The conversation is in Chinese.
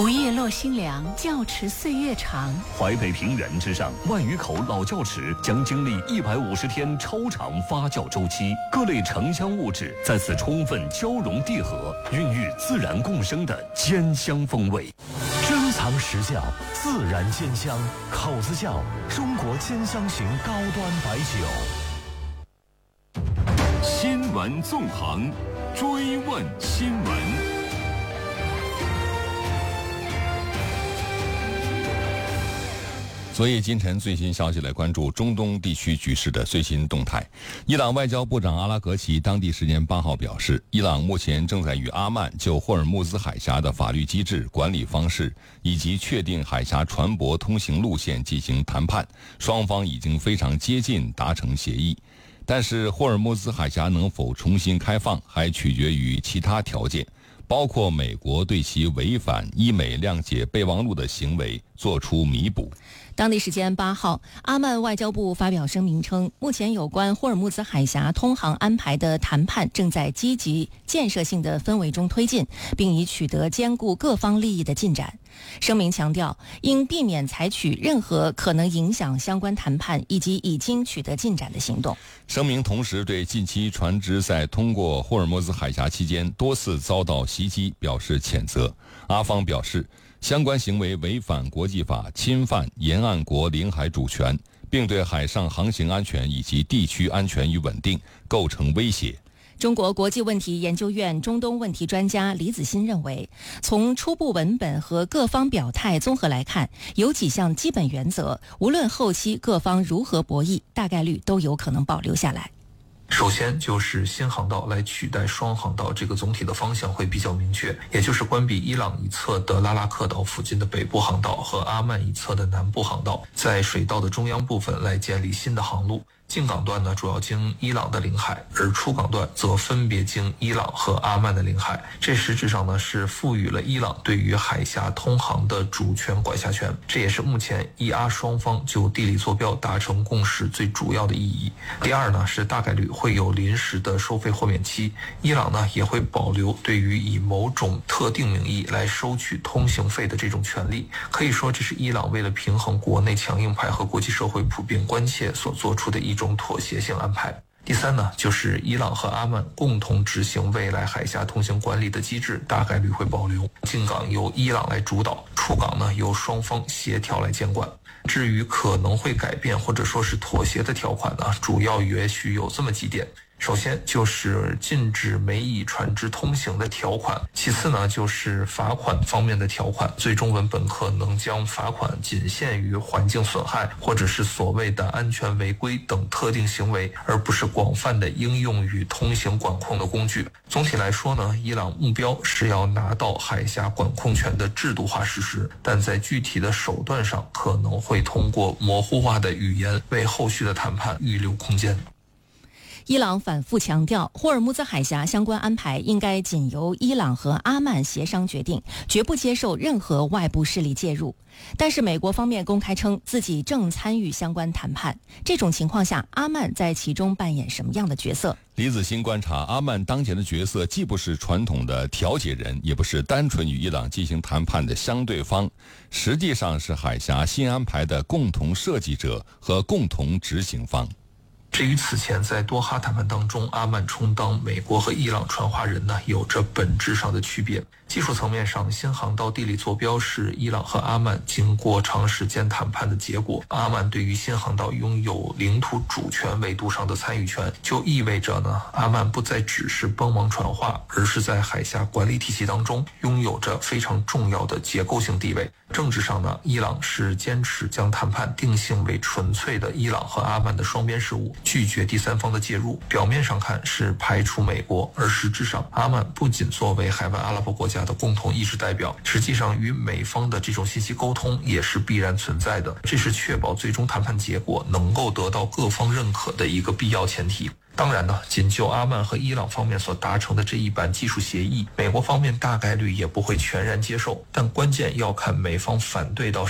午夜落星凉，教池岁月长。 淮北平原之上，万余口老窖池将经历150天超长发酵周期，各类城乡物质在此充分交融递合，孕育自然共生的坚香风味。 珍藏实窖，自然坚香，口子窖，中国坚香型高端白酒。 新闻纵横，追问新闻。 昨夜今晨最新消息来关注中东地区局势的最新动态。伊朗外交部长阿拉格齐当地时间8号表示，伊朗目前正在与阿曼就霍尔木兹海峡的法律机制、管理方式以及确定海峡船舶通行路线进行谈判，双方已经非常接近达成协议。但是霍尔木兹海峡能否重新开放还取决于其他条件，包括美国对其违反伊美谅解备忘录的行为做出弥补。 当地时间8号，阿曼外交部发表声明称，目前有关霍尔木兹海峡通航安排的谈判正在积极建设性的氛围中推进，并已取得兼顾各方利益的进展。声明强调，应避免采取任何可能影响相关谈判以及已经取得进展的行动。 声明同时对近期船只在通过霍尔木兹海峡期间多次遭到袭击表示谴责。阿方表示，相关行为违反国际法，侵犯沿岸国领海主权，并对海上航行安全以及地区安全与稳定构成威胁。 中国国际问题研究院中东问题专家李子欣认为，从初步文本和各方表态综合来看，有几项基本原则，无论后期各方如何博弈，大概率都有可能保留下来。 首先就是新航道来取代双航道，这个总体的方向会比较明确，也就是关闭伊朗一侧的拉拉克岛附近的北部航道和阿曼一侧的南部航道，在水道的中央部分来建立新的航路。进港段呢，主要经伊朗的领海，而出港段则分别经伊朗和阿曼的领海。这实质上呢，是赋予了伊朗对于海峡通航的主权管辖权，这也是目前伊阿双方就地理坐标达成共识最主要的意义。第二呢，是大概率会有临时的收费豁免期，伊朗呢也会保留对于以某种特定名义来收取通行费的这种权利。可以说，这是伊朗为了平衡国内强硬派和国际社会普遍关切所做出的一种妥协性安排。第三呢，就是伊朗和阿曼共同执行未来海峡通行管理的机制，大概率会保留。进港由伊朗来主导，出港呢由双方协调来监管。至于可能会改变或者说是妥协的条款呢，主要也许有这么几点。首先就是禁止美乙船只通行的条款，其次呢就是罚款方面的条款，最终文本可能将罚款仅限于环境损害或者是所谓的安全违规等特定行为，而不是广泛的应用于通行管控的工具。总体来说呢，伊朗目标是要拿到海峡管控权的制度化实施，但在具体的手段上可能会通过模糊化的语言为后续的谈判预留空间。 伊朗反复强调，霍尔木兹海峡相关安排应该仅由伊朗和阿曼协商决定，绝不接受任何外部势力介入。但是美国方面公开称自己正参与相关谈判，这种情况下，阿曼在其中扮演什么样的角色？ 李子欣观察，阿曼当前的角色既不是传统的调解人，也不是单纯与伊朗进行谈判的相对方，实际上是海峡新安排的共同设计者和共同执行方。 至于此前在多哈谈判当中，阿曼充当美国和伊朗传话人呢，有着本质上的区别。技术层面上，新航道地理坐标是伊朗和阿曼经过长时间谈判的结果。阿曼对于新航道拥有领土主权维度上的参与权，就意味着呢，阿曼不再只是帮忙传话，而是在海峡管理体系当中拥有着非常重要的结构性地位。政治上呢，伊朗是坚持将谈判定性为纯粹的伊朗和阿曼的双边事务，拒绝第三方的介入。表面上看是排除美国，而实质上阿曼不仅作为海湾阿拉伯国家的共同意志代表，实际上与美方的这种信息沟通也是必然存在的，这是确保最终谈判结果能够得到各方认可的一个必要前提。当然呢，仅就阿曼和伊朗方面所达成的这一版技术协议，美国方面大概率也不会全然接受，但关键要看美方反对到